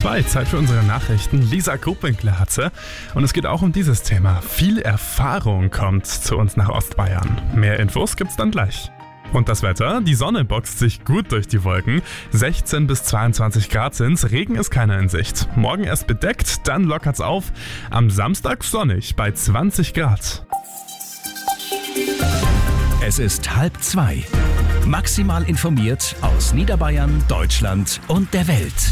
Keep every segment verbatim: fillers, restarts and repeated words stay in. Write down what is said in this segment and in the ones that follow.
zwei, Zeit für unsere Nachrichten. Lisa Gruppwinkler hatte. Und es geht auch um dieses Thema. Viel Erfahrung kommt zu uns nach Ostbayern. Mehr Infos gibt's dann gleich. Und das Wetter? Die Sonne boxt sich gut durch die Wolken. sechzehn bis zweiundzwanzig Grad sind's, Regen ist keiner in Sicht. Morgen erst bedeckt, dann lockert's auf. Am Samstag sonnig bei zwanzig Grad. Es ist halb zwei. Maximal informiert aus Niederbayern, Deutschland und der Welt.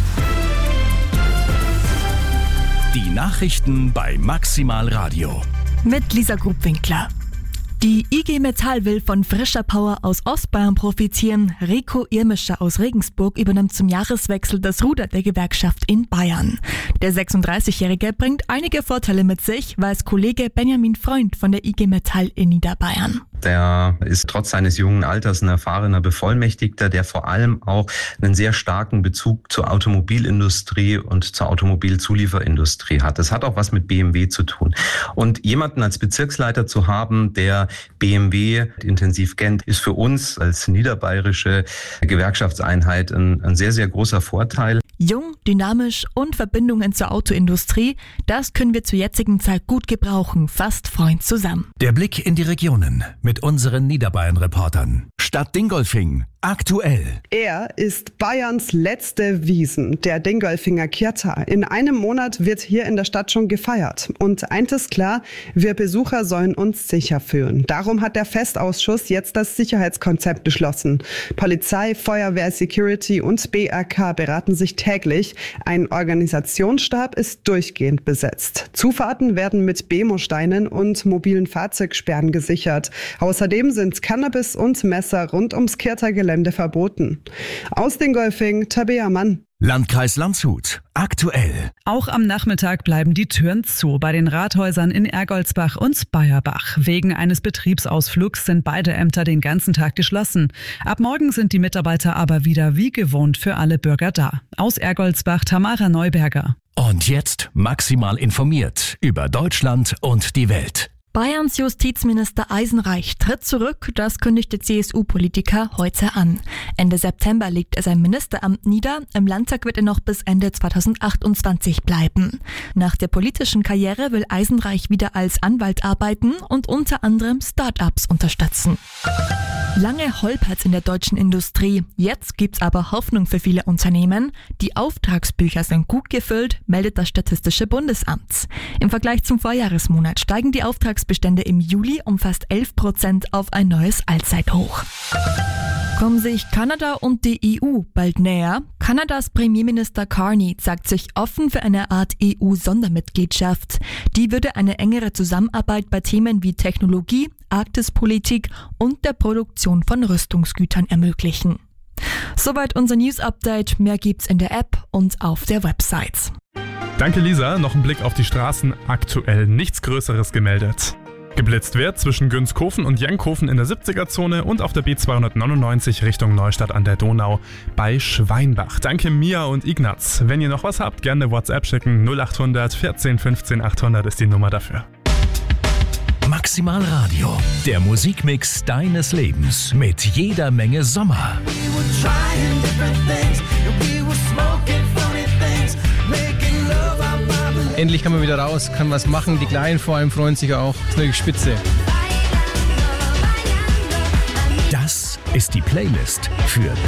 Die Nachrichten bei Maximal Radio. Mit Lisa Gruppwinkler. Die I G Metall will von frischer Power aus Ostbayern profitieren. Rico Irmischer aus Regensburg übernimmt zum Jahreswechsel das Ruder der Gewerkschaft in Bayern. Der sechsunddreißigjährige bringt einige Vorteile mit sich, weiß Kollege Benjamin Freund von der I G Metall in Niederbayern. Der ist trotz seines jungen Alters ein erfahrener Bevollmächtigter, der vor allem auch einen sehr starken Bezug zur Automobilindustrie und zur Automobilzulieferindustrie hat. Das hat auch was mit B M W zu tun. Und jemanden als Bezirksleiter zu haben, der B M W intensiv kennt, ist für uns als niederbayerische Gewerkschaftseinheit ein, ein sehr, sehr großer Vorteil. Jung, dynamisch und Verbindungen zur Autoindustrie, das können wir zur jetzigen Zeit gut gebrauchen, fasst Freund zusammen. Der Blick in die Regionen mit unseren Niederbayern-Reportern. Stadt Dingolfing, aktuell. Er ist Bayerns letzte Wiesn, der Dingolfinger Kirta. In einem Monat wird hier in der Stadt schon gefeiert. Und eins ist klar, wir Besucher sollen uns sicher fühlen. Darum hat der Festausschuss jetzt das Sicherheitskonzept beschlossen. Polizei, Feuerwehr, Security und B R K beraten sich täglich. Ein Organisationsstab ist durchgehend besetzt. Zufahrten werden mit Bemosteinen und mobilen Fahrzeugsperren gesichert. Außerdem sind Cannabis und Messer rund ums Kirta-Gelände verboten. Aus Dingolfing, Tabea Mann. Landkreis Landshut, aktuell. Auch am Nachmittag bleiben die Türen zu bei den Rathäusern in Ergoldsbach und Bayerbach. Wegen eines Betriebsausflugs sind beide Ämter den ganzen Tag geschlossen. Ab morgen sind die Mitarbeiter aber wieder wie gewohnt für alle Bürger da. Aus Ergoldsbach, Tamara Neuberger. Und jetzt maximal informiert über Deutschland und die Welt. Bayerns Justizminister Eisenreich tritt zurück, das kündigte C S U-Politiker heute an. Ende September legt er sein Ministeramt nieder, im Landtag wird er noch bis Ende zweitausendachtundzwanzig bleiben. Nach der politischen Karriere will Eisenreich wieder als Anwalt arbeiten und unter anderem Start-ups unterstützen. Lange holpert's in der deutschen Industrie. Jetzt gibt's aber Hoffnung für viele Unternehmen. Die Auftragsbücher sind gut gefüllt, meldet das Statistische Bundesamt. Im Vergleich zum Vorjahresmonat steigen die Auftragsbestände im Juli um fast elf Prozent auf ein neues Allzeithoch. Kommen sich Kanada und die E U bald näher? Kanadas Premierminister Carney sagt sich offen für eine Art E U-Sondermitgliedschaft. Die würde eine engere Zusammenarbeit bei Themen wie Technologie, Arktispolitik und der Produktion von Rüstungsgütern ermöglichen. Soweit unser News-Update. Mehr gibt's in der App und auf der Website. Danke Lisa, noch ein Blick auf die Straßen. Aktuell nichts Größeres gemeldet. Geblitzt wird zwischen Günzkofen und Jankhofen in der siebziger-Zone und auf der B zweihundertneunundneunzig Richtung Neustadt an der Donau bei Schweinbach. Danke Mia und Ignaz. Wenn ihr noch was habt, gerne WhatsApp schicken. null achthundert vierzehn fünfzehn achthundert ist die Nummer dafür. Maximal Radio, der Musikmix deines Lebens mit jeder Menge Sommer. Endlich kann man wieder raus, kann was machen. Die Kleinen vor allem freuen sich auch. Das ist wirklich spitze. Das ist die Playlist für